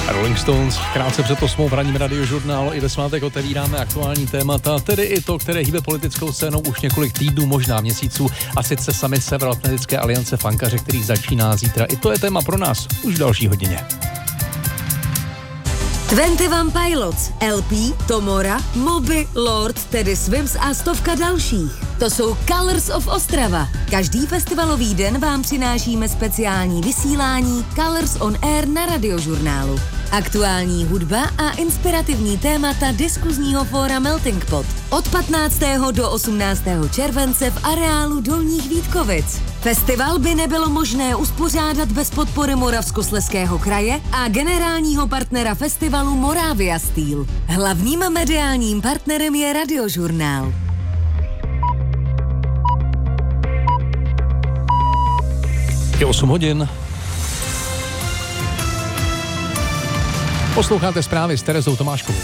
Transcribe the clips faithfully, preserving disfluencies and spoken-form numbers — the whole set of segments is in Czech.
Rolling Stones, krátce před osmou v ranním Radiožurnálu i ve svátek otevíráme aktuální témata, tedy i to, které hýbe politickou scénou už několik týdnů, možná měsíců, a sice sami Severoatlantické aliance Fankaře, který začíná zítra. I to je téma pro nás už v další hodině. dvacet jedna Pilots, L P, Tomora, Moby, Lord, tedy Swims a stovka dalších. To jsou Colors of Ostrava. Každý festivalový den vám přinášíme speciální vysílání Colors on Air na Radiožurnálu. Aktuální hudba a inspirativní témata diskuzního fóra Melting Pot. Od patnáctého do osmnáctého července v areálu Dolních Vítkovic. Festival by nebylo možné uspořádat bez podpory Moravskoslezského kraje a generálního partnera festivalu Moravia Steel. Hlavním mediálním partnerem je Radiožurnál. Je osm hodin. Posloucháte zprávy s Terezou Tomáškovou.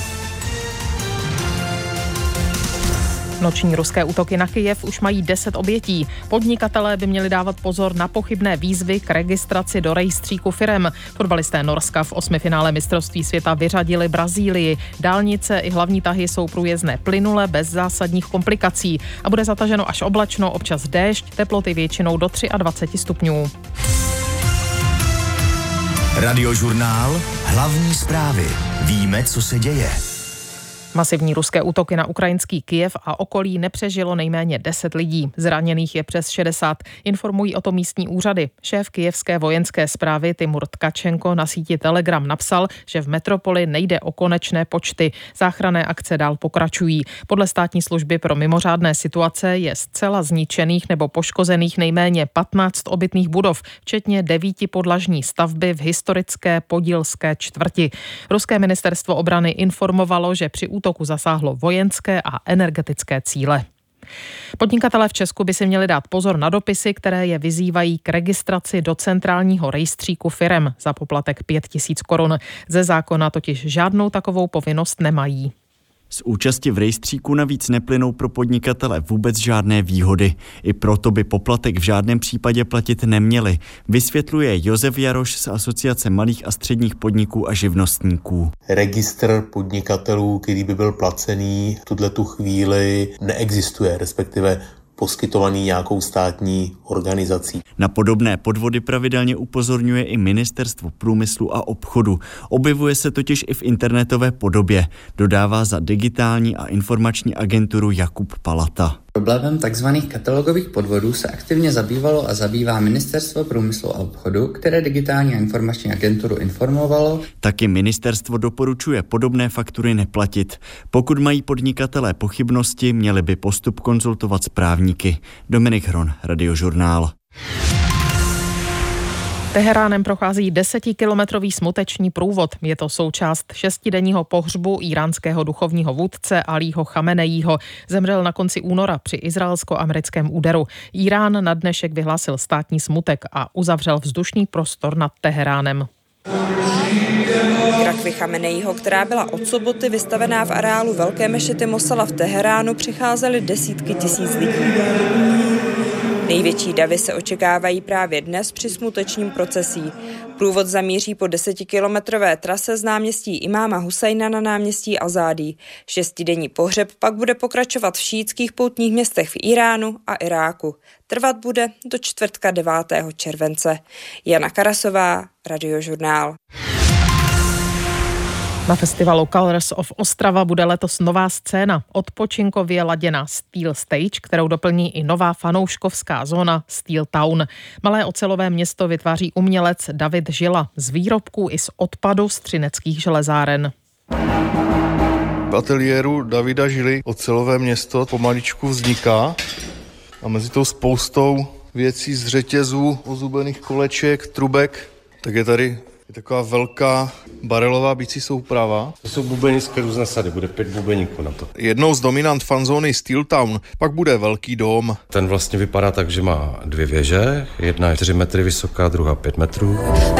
Noční ruské útoky na Kyjev už mají deset obětí. Podnikatelé by měli dávat pozor na pochybné výzvy k registraci do rejstříku firem. Fotbalisté Norska v osmifinále mistrovství světa vyřadili Brazílii. Dálnice i hlavní tahy jsou průjezdné plynule bez zásadních komplikací a bude zataženo až oblačno, občas déšť, teploty většinou do dvacet tři stupňů. Radiožurnál, hlavní zprávy. Víme, co se děje. Masivní ruské útoky na ukrajinský Kyjev a okolí nepřežilo nejméně deset lidí. Zraněných je přes šedesát. Informují o tom místní úřady. Šéf kyjevské vojenské správy Timur Tkačenko na síti Telegram napsal, že v metropoli nejde o konečné počty. Záchranné akce dál pokračují. Podle státní služby pro mimořádné situace je zcela zničených nebo poškozených nejméně patnáct obytných budov, včetně devíti podlažní stavby v historické podilské čtvrti. Ruské ministerstvo obrany informovalo, že při útoku zasáhlo vojenské a energetické cíle. Podnikatelé v Česku by si měli dát pozor na dopisy, které je vyzývají k registraci do centrálního rejstříku firem za poplatek pět tisíc korun. Ze zákona totiž žádnou takovou povinnost nemají. Z účasti v rejstříku navíc neplynou pro podnikatele vůbec žádné výhody. I proto by poplatek v žádném případě platit neměli, vysvětluje Josef Jaroš z Asociace malých a středních podniků a živnostníků. Registr podnikatelů, který by byl placený, v tuto chvíli neexistuje, respektive poskytovaný nějakou státní organizací. Na podobné podvody pravidelně upozorňuje i Ministerstvo průmyslu a obchodu. Objevuje se totiž i v internetové podobě, dodává za digitální a informační agenturu Jakub Palata. Problémem tzv. Katalogových podvodů se aktivně zabývalo a zabývá Ministerstvo průmyslu a obchodu, které digitální a informační agenturu informovalo. Taky ministerstvo doporučuje podobné faktury neplatit. Pokud mají podnikatelé pochybnosti, měli by postup konzultovat s právníky. Dominik Hron, Radiožurnál. Teheránem prochází desetikilometrový smuteční průvod. Je to součást šestidenního pohřbu íránského duchovního vůdce Alího Chameneího. Zemřel na konci února při izraelsko-americkém úderu. Írán na dnešek vyhlásil státní smutek a uzavřel vzdušný prostor nad Teheránem. K rakvi Chameneího, která byla od soboty vystavená v areálu Velké mešity Mosala v Teheránu, přicházely desítky tisíc lidí. Největší davy se očekávají právě dnes při smutečním procesí. Průvod zamíří po desetikilometrové trase z náměstí Imáma Husajna na náměstí Azádí. Šestidenní pohřeb pak bude pokračovat v šíitských poutních městech v Iránu a Iráku. Trvat bude do čtvrtka devátého července. Jana Karasová, Radiožurnál. Na festivalu Colors of Ostrava bude letos nová scéna, odpočinkově laděná Steel Stage, kterou doplní i nová fanouškovská zóna Steel Town. Malé ocelové město vytváří umělec David Žila z výrobků i z odpadu z třineckých železáren. V ateliéru Davida Žily ocelové město pomaličku vzniká a mezi tou spoustou věcí z řetězů, ozubených koleček, trubek, tak je tady je taková velká barelová bicí souprava. To jsou bubenické různé sady, bude pět bubeníků na to. Jednou z dominant fanzóny Steel Town pak bude velký dom. Ten vlastně vypadá tak, že má dvě věže, jedna je čtyři metry vysoká, druhá pět metrů.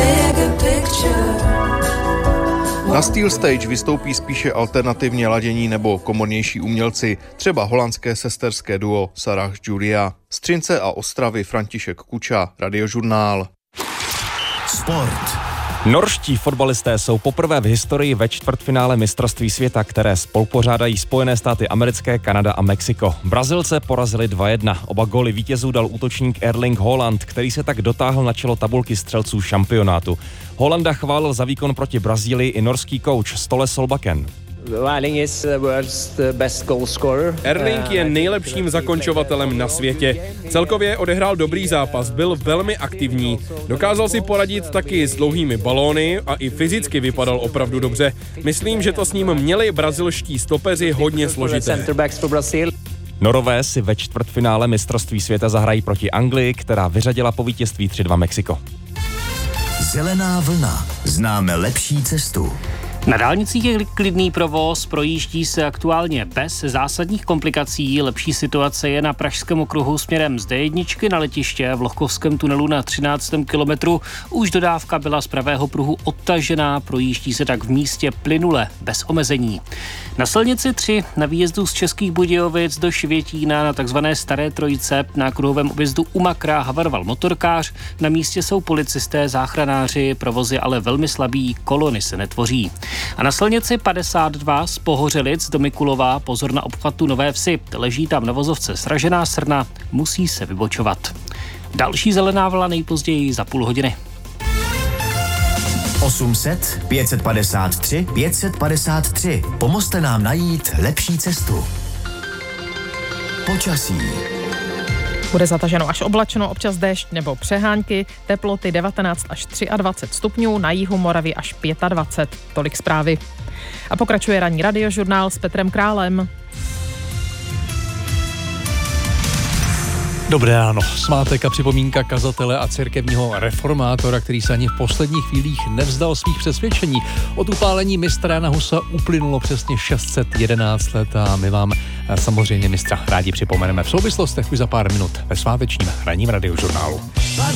Na Steel Stage vystoupí spíše alternativně ladění nebo komornější umělci, třeba holandské sesterské duo Sarah Julia. Z Třince a Ostravy František Kuča, Radiožurnál. Sport. Norští fotbalisté jsou poprvé v historii ve čtvrtfinále mistrovství světa, které spolupořádají Spojené státy americké, Kanada a Mexiko. Brazilce porazili dva jedna. Oba góly vítězů dal útočník Erling Haaland, který se tak dotáhl na čelo tabulky střelců šampionátu. Haalanda chválil za výkon proti Brazílii i norský kouč Ståle Solbakken. Erling je nejlepším zakončovatelem na světě. Celkově odehrál dobrý zápas, byl velmi aktivní. Dokázal si poradit taky s dlouhými balóny a i fyzicky vypadal opravdu dobře. Myslím, že to s ním měli brazilští stopeři hodně složité. Norové si ve čtvrtfinále mistrovství světa zahrají proti Anglii, která vyřadila po vítězství tři dva Mexiko. Zelená vlna. Známe lepší cestu. Na dálnicích je klidný provoz, projíždí se aktuálně bez zásadních komplikací. Lepší situace je na Pražském okruhu směrem z dé jedna na letiště v Lohkovském tunelu na třináctém kilometru. Už dodávka byla z pravého pruhu odtažená, projíždí se tak v místě plynule, bez omezení. Na silnici tři na výjezdu z Českých Budějovic do Švětína na takzvané Staré Trojice na kruhovém objezdu u Makra havaroval motorkář. Na místě jsou policisté, záchranáři, provoz je ale velmi slabý, kolony se netvoří. A na silnici padesát dva z Pohořelic do Mikulova pozor na obchvatu Nové Vsi. Leží tam na vozovce sražená srna, musí se vybočovat. Další zelená vlna nejpozději za půl hodiny. osm set, pět set padesát tři, pět set padesát tři. Pomozte nám najít lepší cestu. Počasí. Bude zataženo až oblačno, občas déšť nebo přehánky, teploty devatenáct až dvacet tři stupňů, na jihu Moravy až dvacet pět. Tolik zprávy. A pokračuje ranní radiožurnál s Petrem Králem. Dobré ráno. Svátek a připomínka kazatele a církevního reformátora, který se ani v posledních chvílích nevzdal svých přesvědčení. Od upálení mistra Jana Husa uplynulo přesně šest set jedenáct let a my vám samozřejmě mistra rádi připomeneme v souvislostech už za pár minut ve svátečním ranním radiožurnálu.